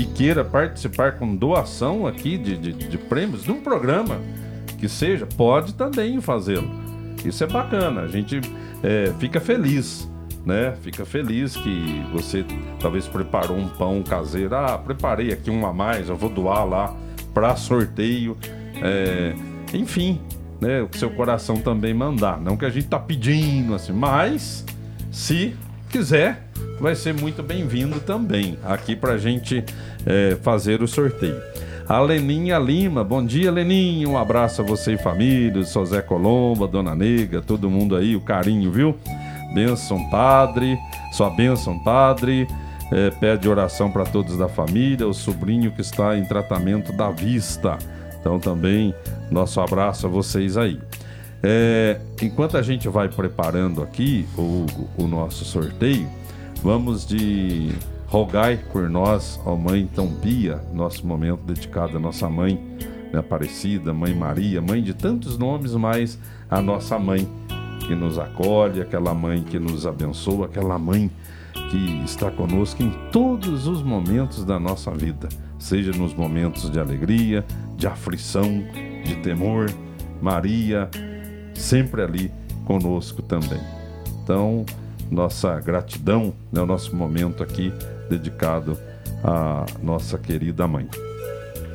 que queira participar com doação aqui de prêmios de um programa que seja, pode também fazê-lo. Isso é bacana, a gente fica feliz, né? Fica feliz que você talvez preparou um pão caseiro. Preparei aqui um a mais, eu vou doar lá para sorteio. Enfim, né? O que seu coração também mandar. Não que a gente tá pedindo assim, mas se quiser, vai ser muito bem-vindo também aqui pra gente fazer o sorteio. A Leninha Lima, bom dia, Leninha, um abraço a você e família, sou Zé Colomba, Dona Nega, todo mundo aí, o carinho, viu? Bênção, Padre, sua bênção, Padre, pede oração para todos da família, o sobrinho que está em tratamento da vista, então também nosso abraço a vocês aí. Enquanto a gente vai preparando aqui o nosso sorteio, vamos de rogai por nós, ó Mãe tão pia, nosso momento dedicado à nossa mãe, né, Aparecida, Mãe Maria, mãe de tantos nomes, mas a nossa mãe que nos acolhe, aquela mãe que nos abençoa, aquela mãe que está conosco em todos os momentos da nossa vida, seja nos momentos de alegria, de aflição, de temor. Maria sempre ali conosco também. Então, nossa gratidão, né, o nosso momento aqui dedicado à nossa querida mãe.